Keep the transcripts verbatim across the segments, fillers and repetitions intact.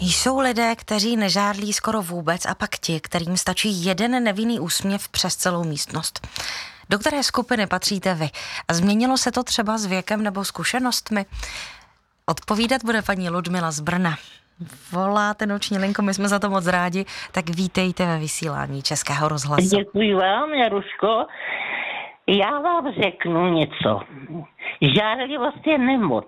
Jsou lidé, kteří nežárlí skoro vůbec a pak ti, kterým stačí jeden nevinný úsměv přes celou místnost. Do které skupiny patříte vy? A změnilo se to třeba s věkem nebo zkušenostmi? Odpovídat bude paní Ludmila z Brna. Voláte noční linku, my jsme za to moc rádi, tak vítejte ve vysílání Českého rozhlasu. Děkuji vám, Jaruško. Já vám řeknu něco. Žárlivost je nemoc.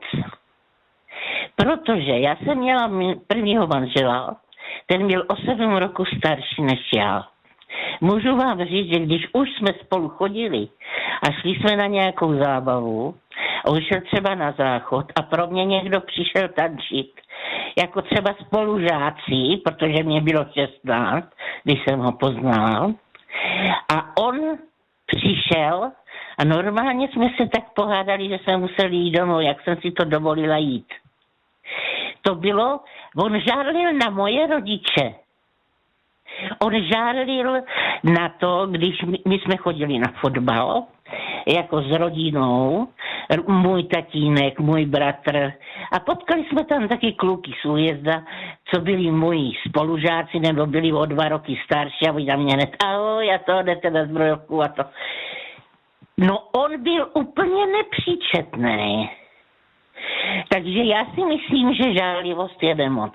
Protože já jsem měla prvního manžela, ten byl o sedm roku starší než já. Můžu vám říct, že když už jsme spolu chodili a šli jsme na nějakou zábavu, on šel třeba na záchod a pro mě někdo přišel tančit, jako třeba spolužáci, protože mě bylo šestnáct, když jsem ho poznal, a on přišel a normálně jsme se tak pohádali, že jsme museli jít domů, jak jsem si to dovolila jít. To bylo, on žárlil na moje rodiče. On žárlil na to, když my, my jsme chodili na fotbal, jako s rodinou, můj tatínek, můj bratr. A potkali jsme tam taky kluky z újezda, co byli moji spolužáci, nebo byli o dva roky starší a oni tam mě hned, ahoj, a to jdete na zbrojovku a to. No on byl úplně nepříčetný. Takže já si myslím, že žárlivost je nemoc.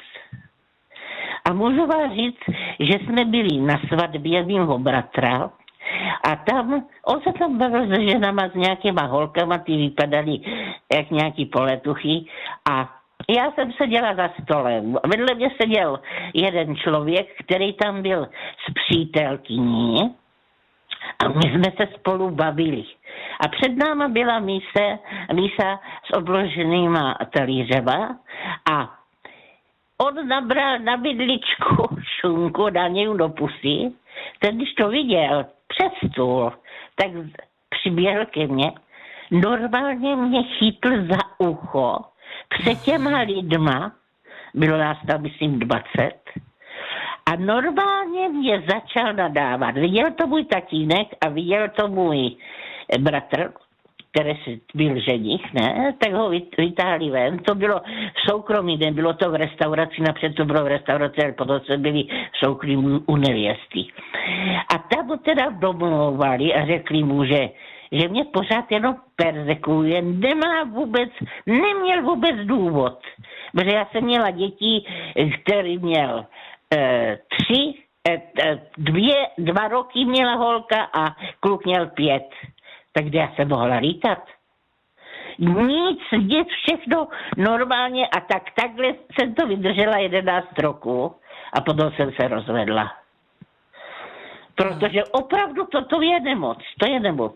A můžu vám říct, že jsme byli na svatbě mýho bratra a tam, on se tam bavil se ženama, s nějakýma holkama, ty vypadaly jak nějaký poletuchy a já jsem seděla za stolem. Vedle mě seděl jeden člověk, který tam byl s přítelkyní a my jsme se spolu bavili. A před náma byla mise, misa s obloženýma talířema a on nabral na vidličku šunku, dal něj do pusy. Ten, když to viděl přes stůl, tak přiběhl ke mně. Normálně mě chytl za ucho před těma lidma, bylo nás tam, myslím, dvacet, a normálně mě začal nadávat. Viděl to můj tatínek a viděl to můj bratr, který byl ženich, ne, tak ho vytáhli ven. To bylo v soukromí, nebylo to v restauraci, napřed to bylo v restauraci, ale potom se byli v soukromí u nevěsty. A tam ho teda domlouvali a řekli mu, že, že mě pořád jenom perzekuje, nemá vůbec, neměl vůbec důvod. Protože já jsem měla děti, který měl eh, tři, eh, dvě, dva roky měla holka a kluk měl pět. Tak kde já se mohla lítat? Nic, nic, všechno normálně a tak takhle jsem to vydržela jedenáct roků a potom jsem se rozvedla. Protože opravdu toto je nemoc, to je nemoc.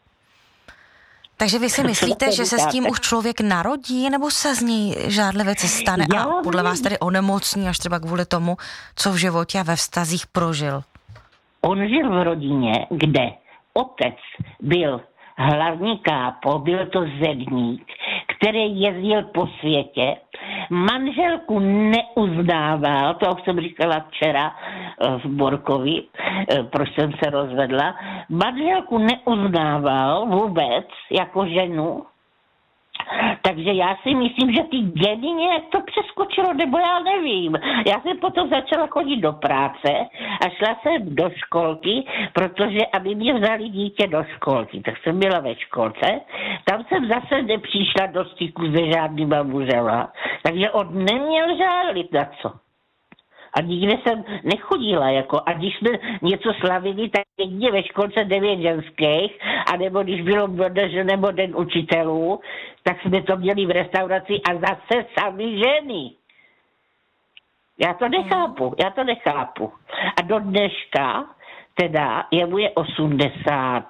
Takže vy si myslíte, že se s tím už člověk narodí, nebo se z něj žárlivec stane a podle vás tedy onemocní až třeba kvůli tomu, co v životě a ve vztazích prožil? On žil v rodině, kde otec byl hlavní kápo, byl to zedník, který jezdil po světě. Manželku neuznával, to jsem říkala včera v Borkovi, proč jsem se rozvedla. Manželku neuznával vůbec jako ženu. Takže já si myslím, že ty geny nějak to přeskočilo, nebo já nevím. Já jsem potom začala chodit do práce a šla jsem do školky, protože aby mě vzali dítě do školky, tak jsem byla ve školce. Tam jsem zase nepřišla do styku se žádnýma mužema, takže on neměl žárlit na co. A nikde jsem nechodila, jako, a když jsme něco slavili, tak někde ve školce devět ženských, anebo když bylo nebo den učitelů, tak jsme to měli v restauraci a zase sami ženy. Já to nechápu, já to nechápu. A do dneška, teda, jemu je osmdesát,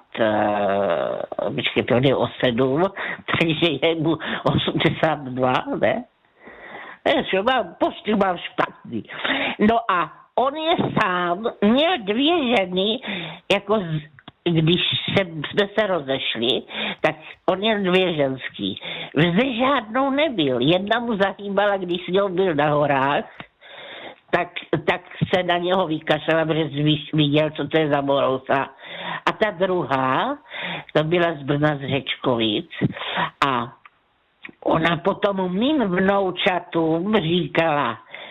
uh, počkejte, on je o sedm, takže jemu osmdesát dva, ne? Že mám, poštu mám špatný. No a on je sám, měl dvě ženy, jako z, když se, jsme se rozešli, tak on měl dvě ženský. Zde žádnou nebyl. Jedna mu zahýbala, když s ním byl na horách, tak, tak se na něho vykašlala, protože viděl, co to je za morousa. A ta druhá, to byla z Brna z Řečkovic a ona potom mým vnoučatům říkala,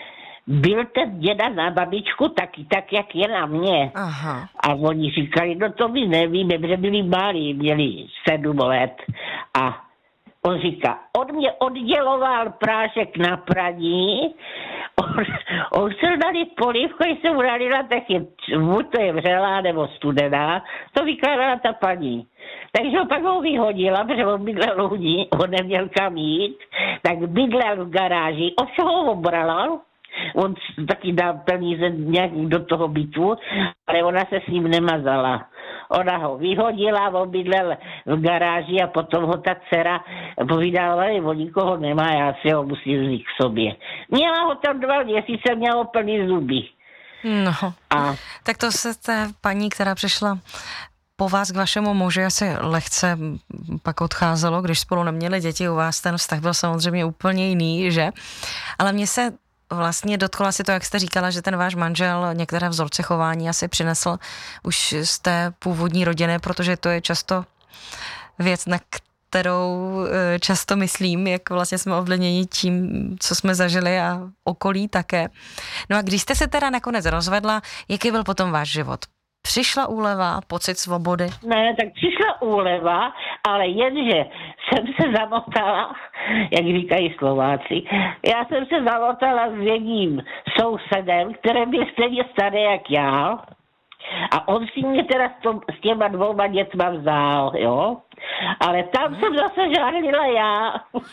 byl ten děda na babičku taky tak, jak je na mě. Aha. A oni říkali, no to my nevíme, protože byli malí, měli sedm let. A on říká, on mě odděloval prášek na praní, on, on se nalít polívku, když jsem mu nalila, tak je, buď to je vřelá nebo studená, to vykládala ta paní. Takže ho pak ho vyhodila, protože on bydlel u ní, on neměl kam jít, tak bydlel v garáži, od čeho ho obrala, on taky dal peníze nějak do toho bytu, ale ona se s ním nemazala. Ona ho vyhodila, on bydlel v garáži a potom ho ta dcera povídala, že on nikoho nemá, já si ho musím vzít k sobě. Měla ho tam dva měsíce, měla plný zuby. No, a... tak to se té paní, která přišla po vás k vašemu muži, asi lehce pak odcházelo, když spolu neměli děti, u vás ten vztah byl samozřejmě úplně jiný, že? Ale mně se vlastně dotklo asi to, jak jste říkala, že ten váš manžel některé vzorce chování asi přinesl už z té původní rodiny, protože to je často věc, na kterou často myslím, jak vlastně jsme ovlivněni tím, co jsme zažili a okolí také. No a když jste se teda nakonec rozvedla, jaký byl potom váš život? Přišla úleva, pocit svobody? Ne, tak přišla úleva, ale jenže jsem se zamotala, jak říkají Slováci, já jsem se zamotala s jedním sousedem, který byl stejně starý jak já. A on si mě teda s, tom, s těma dvouma dětma vzal, jo. Ale tam jsem zase žádlila já.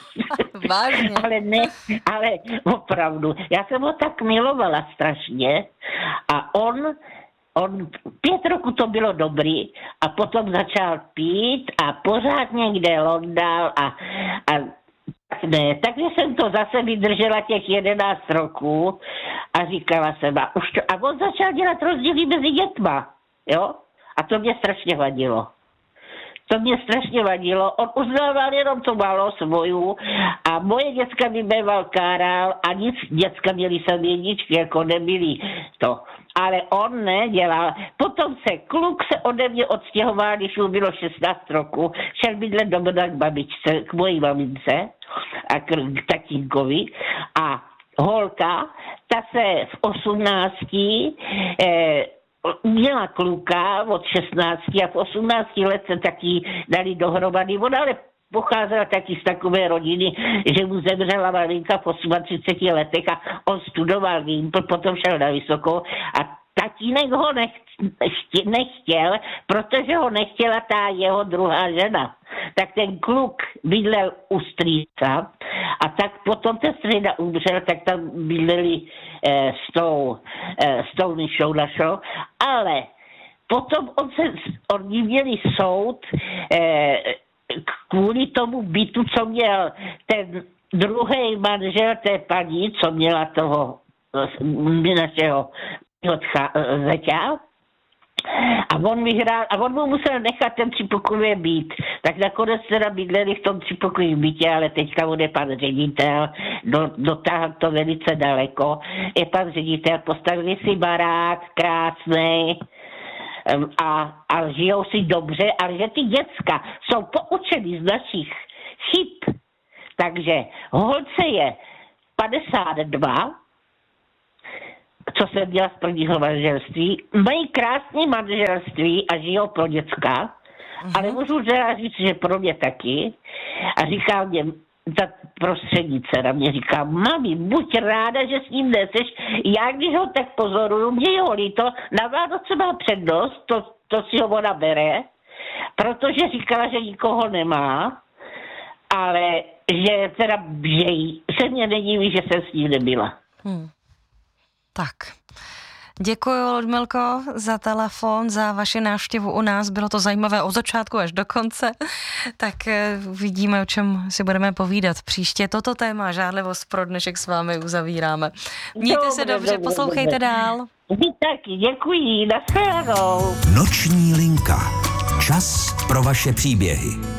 Vážně? ale ne, ale opravdu. Já jsem ho tak milovala strašně a on... On pět roku to bylo dobrý a potom začal pít a pořád někde londal a, a ne, takže jsem to zase vydržela těch jedenáct roků a říkala jsem a už to, a on začal dělat rozdíly mezi dětma, jo? A to mě strašně vadilo. To mě strašně vadilo. On uznával jenom tu malou svoju a moje děcka mi býval káral a nic, děcka měli sem jedničky, jako nebyli to. Ale on nedělal. Potom se kluk se ode mě odstěhoval, když mu bylo šestnáct roku, šel bydlet do k babičce, k mojí mamince a k, k tatínkovi a holka, ta se v osmnácti eh, měla kluka od šestnácti a v osmnácti let se taky dali dohromady. Ona ale pocházela taky z takové rodiny, že mu zemřela maminka v třiceti osmi letech a on studoval Gimpl, potom šel na vysokou a tatínek ho nechtěl, protože ho nechtěla ta jeho druhá žena. Tak ten kluk bydlel u strýca a tak potom ten strýda umřel, tak tam bydleli eh, s tou, eh, s tou Myšou našou, ale potom on se, oni měli soud eh, kvůli tomu bytu, co měl ten druhý manžel té paní, co měla toho našeho zeťa. A on vyhrál, a on mu musel nechat ten třipokojový byt. Tak nakonec teda bydleli v tom třipokojovém bytě, ale teďka on je pan ředitel, do, dotáhl to velice daleko. Je pan ředitel, postavili si barák krásný, A, a žijou si dobře, ale že ty děcka jsou poučeny z našich chyb. Takže holce je padesát dva, co jsem měla z prvního manželství, mají krásné manželství a žijou pro děcka, uh-huh. Ale můžu říct, že pro mě taky. A říká mě, ta prostřední dcera mě říká, mami, buď ráda, že s ním neseš. Já, když ho tak pozoruju, mě je ho líto, na Vánoce má přednost, to, to si ho ona bere, protože říkala, že nikoho nemá, ale že teda, že se mě nedíví, že jsem s ním nebyla. Hmm. Tak. Děkuji, Ludmilko, za telefon, za vaši návštěvu u nás. Bylo to zajímavé od začátku až do konce. Tak vidíme, o čem si budeme povídat příště. Toto téma žádlivost pro dnešek s vámi uzavíráme. Mějte dobře, se dobře, dobře poslouchejte dobře. Dál. Vy taky, děkuji, nashledanou. Noční linka. Čas pro vaše příběhy.